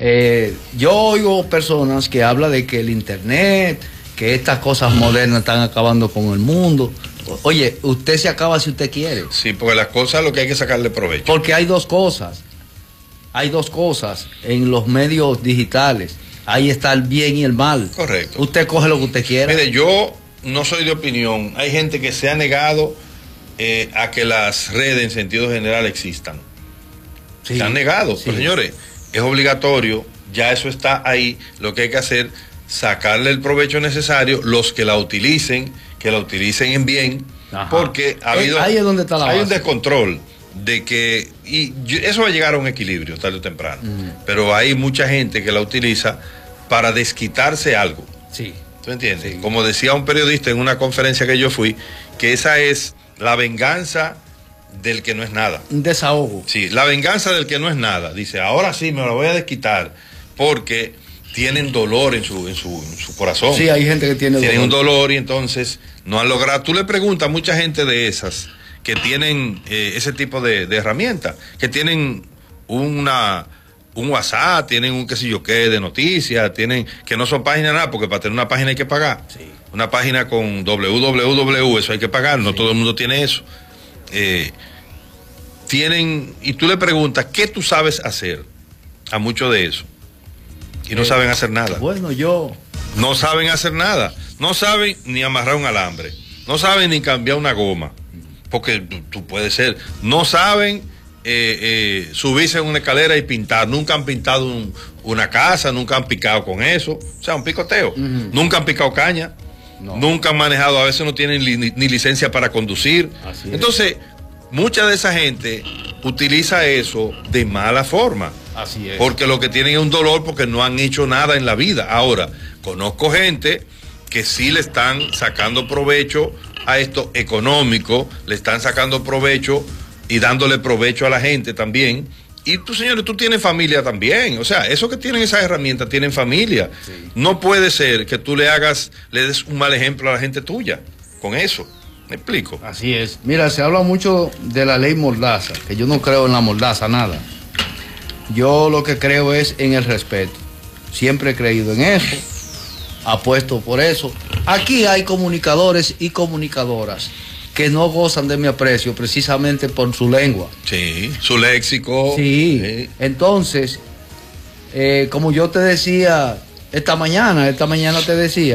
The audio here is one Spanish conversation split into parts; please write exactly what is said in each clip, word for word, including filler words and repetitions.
Eh, yo oigo personas que hablan de que el internet, que estas cosas modernas están acabando con el mundo. Oye, usted se acaba si usted quiere. Sí, porque las cosas lo que hay que sacarle provecho. Porque hay dos cosas. Hay dos cosas en los medios digitales. Ahí está el bien y el mal. Correcto. Usted coge lo que usted quiera. Mire, yo no soy de opinión. Hay gente que se ha negado eh, a que las redes en sentido general existan. Sí, se han negado. Sí. Pero señores, es obligatorio. Ya eso está ahí. Lo que hay que hacer, sacarle el provecho necesario. Los que la utilicen, que la utilicen en bien. Ajá. Porque ha habido, ahí es donde está la hay base. un descontrol de que, y eso va a llegar a un equilibrio tarde o temprano, mm. pero hay mucha gente que la utiliza para desquitarse algo. Sí. ¿Tú entiendes? Sí. Como decía un periodista en una conferencia que yo fui, que esa es la venganza del que no es nada. Un desahogo. Sí, la venganza del que no es nada. Dice, ahora sí me lo voy a desquitar, porque tienen dolor en su, en su, en su corazón. Sí, hay gente que tiene Tienen dolor. un dolor y entonces no han logrado. Tú le preguntas a mucha gente de esas que tienen eh, ese tipo de, de herramientas, que tienen una un WhatsApp, tienen un qué sé yo qué de noticias, tienen que no son páginas nada, porque para tener una página hay que pagar. Sí. Una página con www, eso hay que pagar, no sí. Todo el mundo tiene eso. Eh, tienen, y tú le preguntas, ¿qué tú sabes hacer? A mucho de eso. Y no eh, saben hacer nada. Bueno, yo... No saben hacer nada. No saben ni amarrar un alambre. No saben ni cambiar una goma. Porque tú, tú puedes ser, no saben eh, eh, subirse en una escalera y pintar, nunca han pintado un, una casa, nunca han picado con eso, o sea, un picoteo, uh-huh. Nunca han picado caña, no. Nunca han manejado, a veces no tienen li, ni, ni licencia para conducir. Así es. Entonces, mucha de esa gente utiliza eso de mala forma. Así es. Porque lo que tienen es un dolor porque no han hecho nada en la vida. Ahora, conozco gente que sí le están sacando provecho a esto económico, le están sacando provecho y dándole provecho a la gente también. Y tú, señores, tú tienes familia también. O sea, esos que tienen esas herramientas tienen familia. Sí. No puede ser que tú le hagas, le des un mal ejemplo a la gente tuya con eso. ¿Me explico? Así es. Mira, se habla mucho de la ley Mordaza, que yo no creo en la mordaza, nada. Yo lo que creo es en el respeto. Siempre he creído en eso. Apuesto por eso. Aquí hay comunicadores y comunicadoras que no gozan de mi aprecio precisamente por su lengua. Sí, su léxico. Sí, sí. Entonces, eh, como yo te decía esta mañana, esta mañana te decía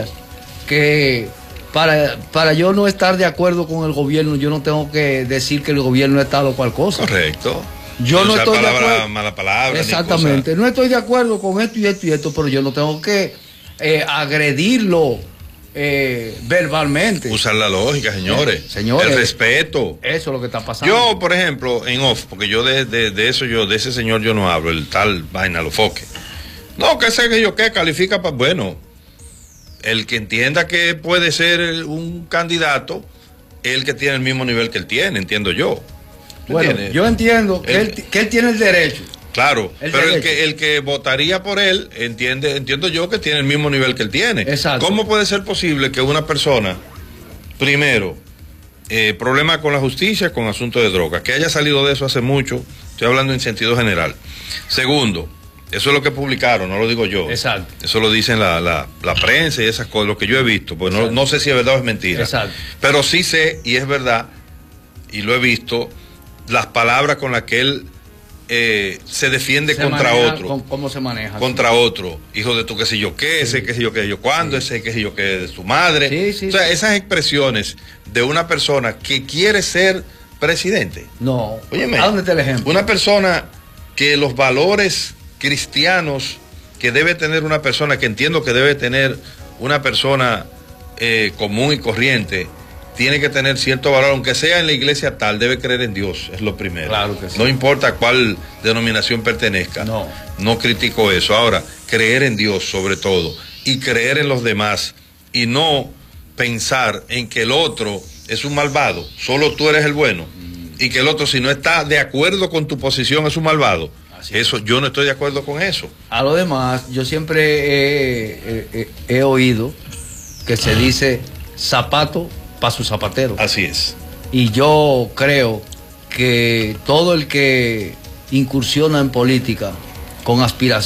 que para, para yo no estar de acuerdo con el gobierno, yo no tengo que decir que el gobierno es tal o cual cosa. Correcto. Yo no, no estoy palabra, de acuerdo. Mala palabra. Exactamente. No estoy de acuerdo con esto y esto y esto, pero yo no tengo que Eh, agredirlo eh, verbalmente. Usar la lógica, señores. Eh, señores. El respeto. Eso es lo que está pasando. Yo, por ejemplo, en off, porque yo de, de, de eso, yo de ese señor yo no hablo, el tal vaina, lo foque. No, que sé que yo qué, califica para, bueno, el que entienda que puede ser un candidato, el que tiene el mismo nivel que él tiene, entiendo yo. Bueno, ¿entiendes? Yo entiendo que él, que él tiene el derecho. Claro, el pero derecho. el que el que votaría por él, entiende, entiendo yo que tiene el mismo nivel que él tiene. Exacto. ¿Cómo puede ser posible que una persona, primero, eh, problema con la justicia, con asuntos de drogas, que haya salido de eso hace mucho, estoy hablando en sentido general. Segundo, eso es lo que publicaron, no lo digo yo. Exacto. Eso lo dicen la, la, la prensa y esas cosas, lo que yo he visto, pues no, no sé si es verdad o es mentira. Exacto. Pero sí sé, y es verdad, y lo he visto, las palabras con las que él Eh, se defiende se contra maneja, otro. con, ¿Cómo se maneja? Contra sí. Otro. Hijo de tu qué sé yo qué, sí. Ese qué sé yo qué yo cuándo, sí. Ese qué sé yo qué de su madre. Sí, sí, o sea, sí. Esas expresiones de una persona que quiere ser presidente. No. Óyeme, ¿A dónde está el ejemplo? Una persona que los valores cristianos que debe tener una persona, que entiendo que debe tener una persona eh, común y corriente, tiene que tener cierto valor, aunque sea en la iglesia tal, debe creer en Dios, es lo primero. Claro que sí. No importa a cuál denominación pertenezca. No. No critico eso. Ahora, creer en Dios sobre todo, y creer en los demás, y no pensar en que el otro es un malvado, solo tú eres el bueno, mm. y que el otro, si no está de acuerdo con tu posición, es un malvado. Así eso, es. Yo no estoy de acuerdo con eso. A lo demás, yo siempre he, he, he oído que se dice zapato para su zapatero. Así es. Y yo creo que todo el que incursiona en política con aspiración